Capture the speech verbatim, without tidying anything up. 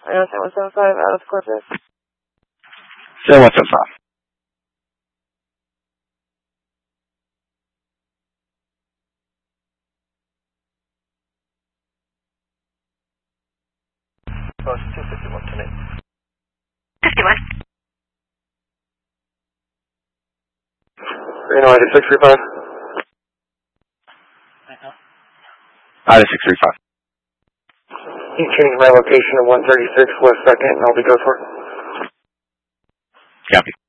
I know seven one seven five out of Corpus. seven one seven five. Post two fifty-one tonight. fifty-one. Reno eighty-six three five. Ida six three five. You changed my location to one thirty-six West second and I'll be go for it. Copy.